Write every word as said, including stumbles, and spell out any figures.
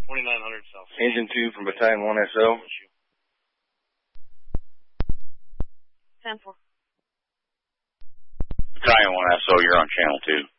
twenty-nine hundred South. Engine two from Battalion one S O. ten four. Battalion one S O, you're on channel two.